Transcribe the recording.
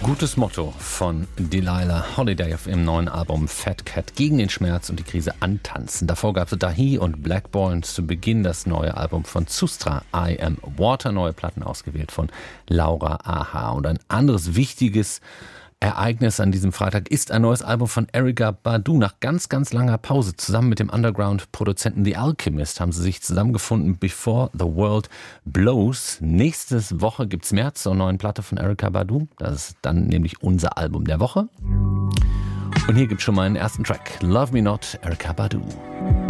Gutes Motto von Delilah Holiday auf ihrem neuen Album Fat Cat. Gegen den Schmerz und die Krise antanzen. Davor gab es Dahi und Blackboy und zu Beginn das neue Album von Sustra, I Am Water. Neue Platten ausgewählt von Laura Aha. Und ein anderes wichtiges Ereignis an diesem Freitag ist ein neues Album von Erykah Badu. Nach ganz, ganz langer Pause zusammen mit dem Underground-Produzenten The Alchemist haben sie sich zusammengefunden. Before the World Blows. Nächste Woche gibt's mehr zur neuen Platte von Erykah Badu. Das ist dann nämlich unser Album der Woche. Und hier gibt's schon mal einen ersten Track. Love Me Not, Erykah Badu.